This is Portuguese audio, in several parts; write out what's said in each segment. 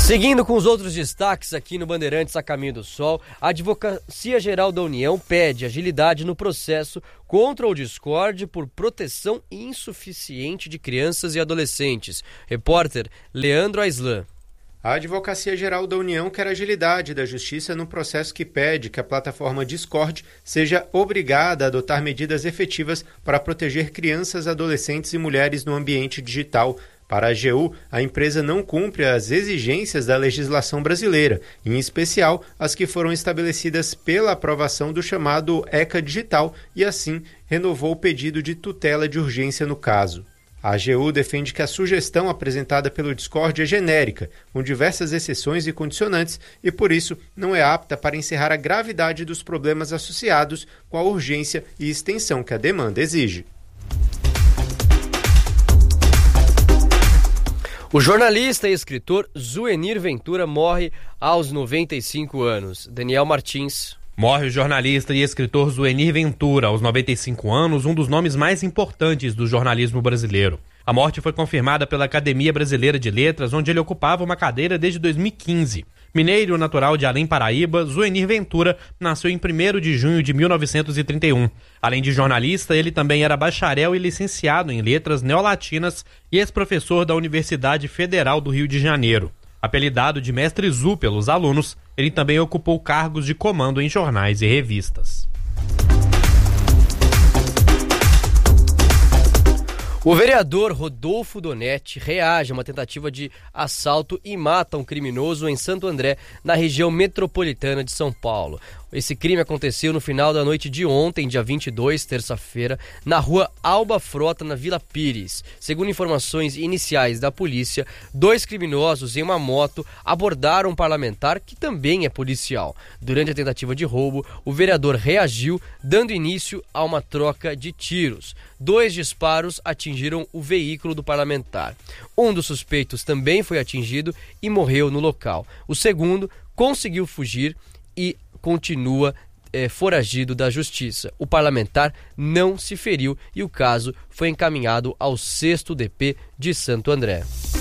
Seguindo com os outros destaques aqui no Bandeirantes a Caminho do Sol, a Advocacia Geral da União pede agilidade no processo contra o Discord por proteção insuficiente de crianças e adolescentes. Repórter Leandro Aislan. A Advocacia Geral da União quer agilidade da Justiça no processo que pede que a plataforma Discord seja obrigada a adotar medidas efetivas para proteger crianças, adolescentes e mulheres no ambiente digital. Para a AGU, a empresa não cumpre as exigências da legislação brasileira, em especial as que foram estabelecidas pela aprovação do chamado ECA Digital e, assim, renovou o pedido de tutela de urgência no caso. A AGU defende que a sugestão apresentada pelo Discord é genérica, com diversas exceções e condicionantes, e por isso não é apta para encerrar a gravidade dos problemas associados com a urgência e extensão que a demanda exige. O jornalista e escritor Zuenir Ventura morre aos 95 anos. Daniel Martins. Morre o jornalista e escritor Zuenir Ventura, aos 95 anos, um dos nomes mais importantes do jornalismo brasileiro. A morte foi confirmada pela Academia Brasileira de Letras, onde ele ocupava uma cadeira desde 2015. Mineiro natural de Além Paraíba, Zuenir Ventura nasceu em 1º de junho de 1931. Além de jornalista, ele também era bacharel e licenciado em letras neolatinas e ex-professor da Universidade Federal do Rio de Janeiro. Apelidado de Mestre Zu pelos alunos, ele também ocupou cargos de comando em jornais e revistas. O vereador Rodolfo Donetti reage a uma tentativa de assalto e mata um criminoso em Santo André, na região metropolitana de São Paulo. Esse crime aconteceu no final da noite de ontem, dia 22, terça-feira, na rua Alba Frota, na Vila Pires. Segundo informações iniciais da polícia, 2 criminosos em uma moto abordaram um parlamentar que também é policial. Durante a tentativa de roubo, o vereador reagiu, dando início a uma troca de tiros. 2 disparos atingiram o veículo do parlamentar. Um dos suspeitos também foi atingido e morreu no local. O segundo conseguiu fugir e continua foragido da justiça. O parlamentar não se feriu e o caso foi encaminhado ao 6º DP de Santo André.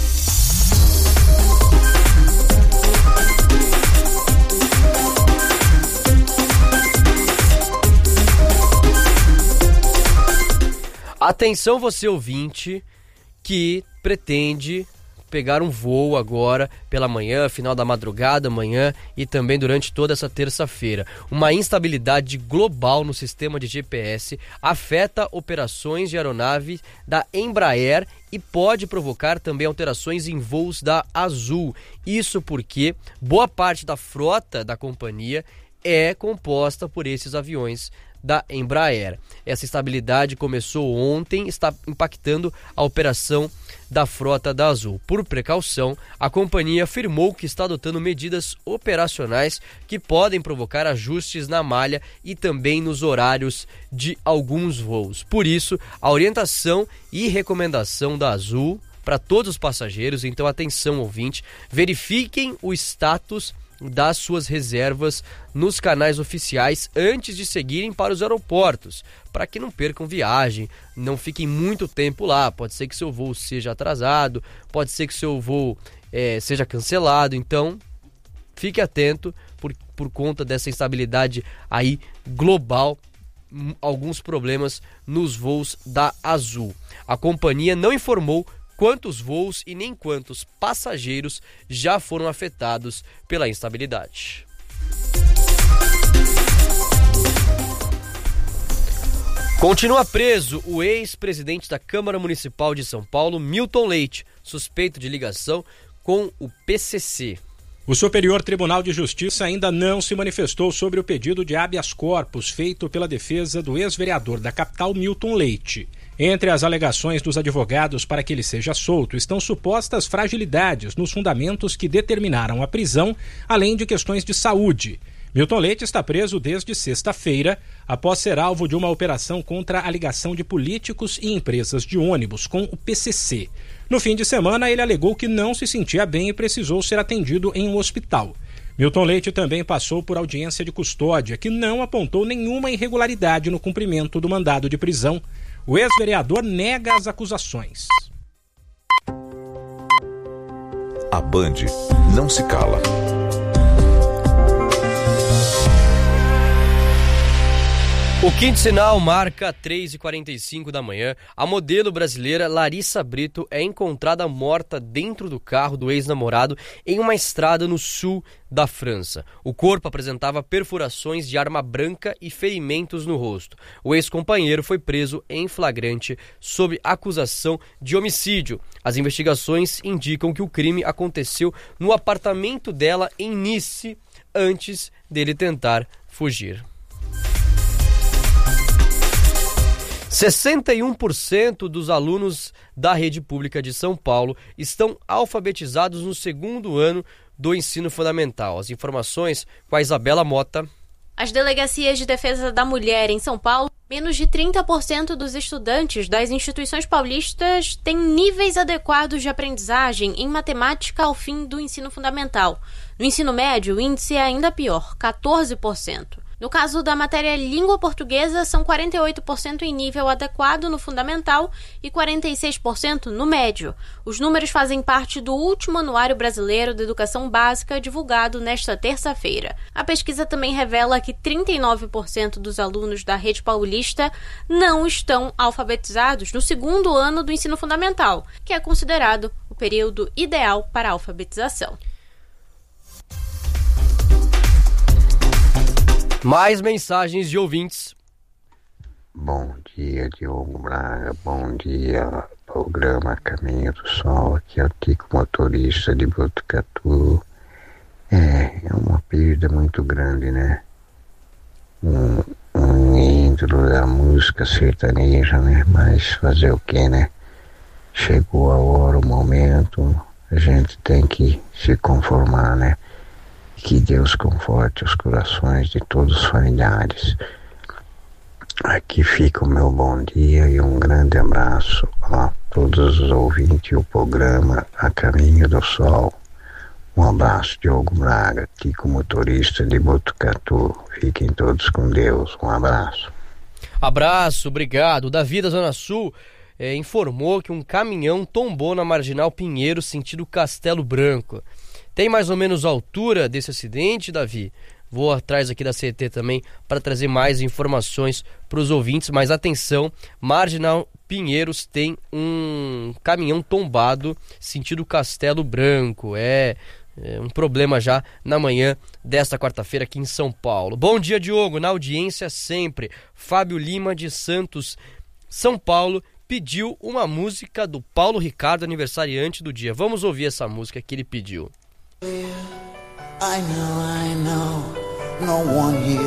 Atenção você ouvinte que pretende pegar um voo agora pela manhã, final da madrugada, amanhã e também durante toda essa terça-feira. Uma instabilidade global no sistema de GPS afeta operações de aeronave da Embraer e pode provocar também alterações em voos da Azul. Isso porque boa parte da frota da companhia é composta por esses aviões da Embraer. Essa instabilidade começou ontem, está impactando a operação da frota da Azul. Por precaução, a companhia afirmou que está adotando medidas operacionais que podem provocar ajustes na malha e também nos horários de alguns voos. Por isso, a orientação e recomendação da Azul para todos os passageiros, então atenção ouvinte, verifiquem o status das suas reservas nos canais oficiais antes de seguirem para os aeroportos, para que não percam viagem, não fiquem muito tempo lá. Pode ser que seu voo seja atrasado, pode ser que seu voo seja cancelado, então fique atento por conta dessa instabilidade aí global, alguns problemas nos voos da Azul. A companhia não informou quantos voos e nem quantos passageiros já foram afetados pela instabilidade. Continua preso o ex-presidente da Câmara Municipal de São Paulo, Milton Leite, suspeito de ligação com o PCC. O Superior Tribunal de Justiça ainda não se manifestou sobre o pedido de habeas corpus feito pela defesa do ex-vereador da capital, Milton Leite. Entre as alegações dos advogados para que ele seja solto estão supostas fragilidades nos fundamentos que determinaram a prisão, além de questões de saúde. Milton Leite está preso desde sexta-feira, após ser alvo de uma operação contra a ligação de políticos e empresas de ônibus com o PCC. No fim de semana, ele alegou que não se sentia bem e precisou ser atendido em um hospital. Milton Leite também passou por audiência de custódia, que não apontou nenhuma irregularidade no cumprimento do mandado de prisão. O ex-vereador nega as acusações. A Band não se cala. O quinto sinal marca 3h45 da manhã. A modelo brasileira Larissa Brito é encontrada morta dentro do carro do ex-namorado em uma estrada no sul da França. O corpo apresentava perfurações de arma branca e ferimentos no rosto. O ex-companheiro foi preso em flagrante sob acusação de homicídio. As investigações indicam que o crime aconteceu no apartamento dela em Nice antes dele tentar fugir. 61% dos alunos da rede pública de São Paulo estão alfabetizados no segundo ano do ensino fundamental. As informações com a Isabela Mota. As delegacias de defesa da mulher em São Paulo, menos de 30% dos estudantes das instituições paulistas têm níveis adequados de aprendizagem em matemática ao fim do ensino fundamental. No ensino médio, o índice é ainda pior, 14%. No caso da matéria língua portuguesa, são 48% em nível adequado no fundamental e 46% no médio. Os números fazem parte do último Anuário Brasileiro de Educação Básica, divulgado nesta terça-feira. A pesquisa também revela que 39% dos alunos da rede paulista não estão alfabetizados no segundo ano do ensino fundamental, que é considerado o período ideal para a alfabetização. Mais mensagens de ouvintes. Bom dia, Diogo Braga. Bom dia, programa Caminho do Sol. Aqui é o Tico, motorista de Botucatu. É uma perda muito grande, né? Um ídolo da música sertaneja, né? Mas fazer o que, né? Chegou a hora, o momento, a gente tem que se conformar, né? Que Deus conforte os corações de todos os familiares. Aqui fica o meu bom dia e um grande abraço a todos os ouvintes e o programa A Caminho do Sol. Um abraço, Diogo Braga, Tico, motorista de Botucatu. Fiquem todos com Deus. Um abraço. Abraço, obrigado. O Davi da Zona Sul informou que um caminhão tombou na Marginal Pinheiro, sentido Castelo Branco. Tem mais ou menos a altura desse acidente, Davi? Vou atrás aqui da CET também para trazer mais informações para os ouvintes, mas atenção, Marginal Pinheiros tem um caminhão tombado sentido Castelo Branco. É um problema já na manhã desta quarta-feira aqui em São Paulo. Bom dia, Diogo, na audiência sempre. Fábio Lima de Santos, São Paulo, pediu uma música do Paulo Ricardo, aniversariante do dia. Vamos ouvir essa música que ele pediu. I know, no one here